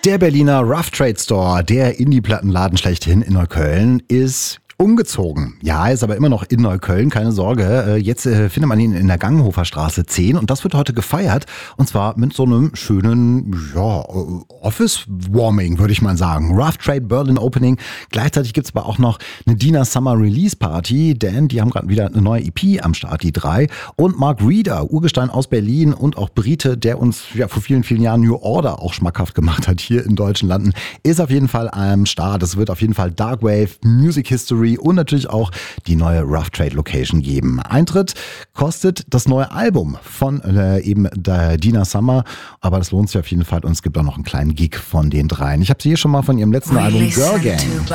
Der Berliner Rough Trade Store, der Indie-Plattenladen schlechthin in Neukölln, ist umgezogen. Ja, ist aber immer noch in Neukölln, keine Sorge. Jetzt findet man ihn in der Ganghofer Straße 10 und das wird heute gefeiert. Und zwar mit so einem schönen, Office-Warming, würde ich mal sagen. Rough Trade Berlin Opening. Gleichzeitig gibt's aber auch noch eine Dina Summer Release Party, denn die haben gerade wieder eine neue EP am Start, die 3. Und Mark Reeder, Urgestein aus Berlin und auch Brite, der uns vor vielen, vielen Jahren New Order auch schmackhaft gemacht hat hier in deutschen Landen, ist auf jeden Fall am Start. Es wird auf jeden Fall Dark Wave, Music History und natürlich auch die neue Rough Trade Location geben. Eintritt kostet das neue Album von eben der Dina Summer, aber das lohnt sich auf jeden Fall und es gibt auch noch einen kleinen Gig von den dreien. Ich habe sie hier schon mal von ihrem letzten Album Girl Gang.